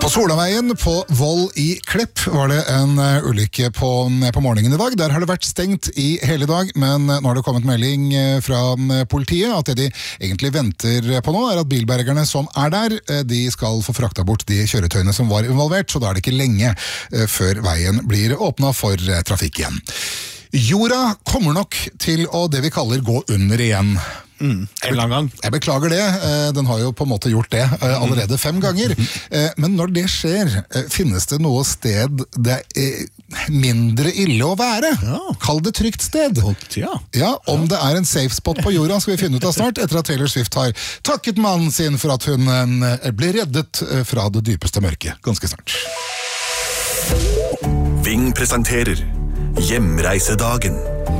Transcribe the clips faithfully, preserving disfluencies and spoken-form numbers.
På Solaveien på Voll i Klepp var det en uh, ulykke på, på morgenen i dag. Der har det vært stengt i hele dag, men uh, nå har det kommet melding uh, fra uh, politiet at det de egentlig venter på nå er at bilbergerne som er der, uh, de skal få frakta bort de kjøretøyene som var involvert, så da er det ikke lenge uh, før veien blir åpnet for uh, trafikk igjen. Jorda kommer nok til å det vi kaller gå under igjen. Mm, en lang gang. Jeg beklager det, den har jo på en måte gjort det allerede fem ganger. Men når det skjer, finnes det noe sted det er mindre ille å være? Ja. Kall det trygt sted. Ja. Ja, om det er en safe spot på jorda skal vi finne ut av snart, etter at Taylor Swift har takket mannen sin for at hun ble reddet fra det dypeste mørket. Ganske snart. Ving presenterer Hjemreisedagen.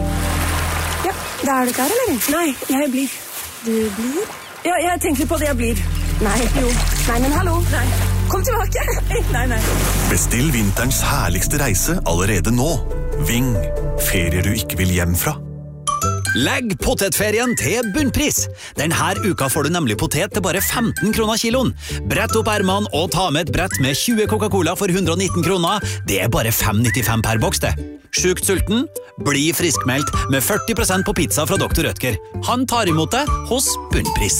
Da er du klar, eller? Nei, jeg blir. Du blir? Ja, jeg tenker på det jeg blir. Nei, jo. Nei, men hallo. Nei. Kom tilbake. Nei, nei. Bestill vinterens herligste reise allerede nå. Ving, ferier du ikke vil hjem fra. Legg potetferien til bunnpris. Denne uka får du nemlig potet til bare femten kroner kiloen. Brett opp ermene og ta med et brett med tjue Coca-Cola for hundre og nitten kroner. Det er bare fem nittifem per boks det. Sjukt sulten? Bli friskmeldt med førti prosent på pizza fra doktor Rødtger. Han tar imot deg hos bunnpris.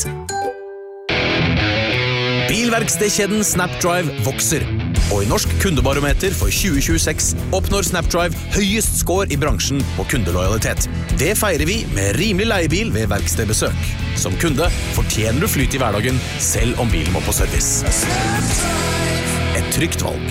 Bilverkstedkjeden Snapdrive vokser, og i Norsk kundebarometer for tjue tjueseks oppnår Snapdrive høyest score i bransjen på kundelojalitet. Det feirer vi med rimelig leiebil ved verkstedbesøk. Som kunde fortjener du flyt i hverdagen, selv om bilen må på service. Et trygt valg.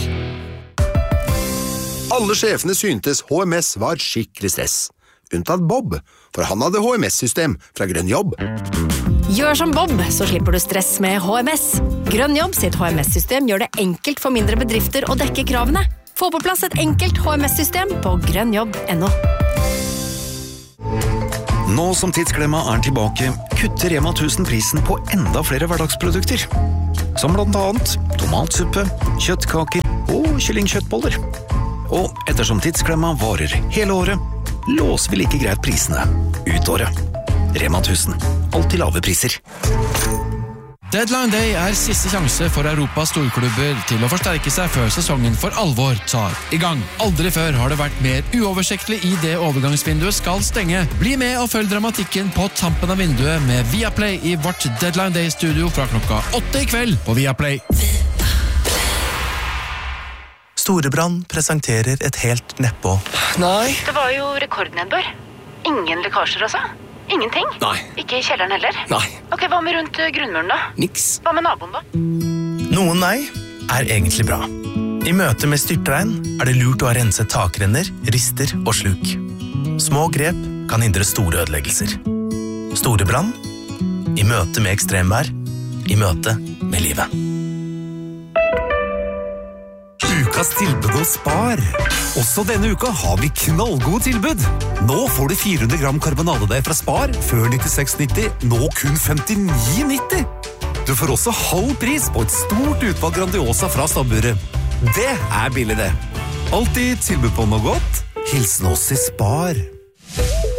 Alle sjefene syntes H M S var skikkelig stress. Unntatt Bob, for han hadde H M S-system fra Grønn Jobb. Gjør som Bob, så slipper du stress med H M S. Grønn Jobb sitt H M S-system gjør det enkelt for mindre bedrifter å dekke kravene. Få på plass et enkelt H M S-system på grønnjobb punktum no. Nå som Tidsklemma er tilbake, kutter Rema tusen prisen på enda flere hverdagsprodukter. Som blant annet tomatsuppe, kjøttkaker og kyllingkjøttboller. Og ettersom Tidsklemma varer hele året, låser vi like greit prisene ut året. Rema tusen. Alltid lave priser. Deadline Day er siste sjanse for Europas storklubber til å forsterke seg før sesongen for alvor tar i gang. Aldri før har det vært mer uoversiktlig i det overgangsvinduet skal stenge. Bli med og følg dramatikken på tampen av vinduet med Viaplay i vårt Deadline Day-studio fra klokka åtte i kveld på Viaplay. Storebrand presenterer et helt nedpå. Nei. Det var jo rekordnedbør. Ingen lekkasjer også. Ingenting? Nei. Ikke i kjelleren heller? Nei. Ok, hva med rundt grunnmuren da? Niks. Hva med naboen da? Noen nei er egentlig bra. I møte med styrtregn er det lurt å ha renset takrenner, rister og sluk. Små grep kan hindre store ødeleggelser. Storebrand. I møte med ekstremvær. I møte med livet. Ukas tilbud hos Spar. Også denne uka har vi knallgode tilbud. Nå får du fire hundre gram karbonadedeig fra Spar, før nittiseks nitti, nå kun femtini nitti. Du får også halv pris på et stort utvalg Grandiosa fra stabburet. Det er billig det. Alltid tilbud på noe godt. Hilsen oss i Spar.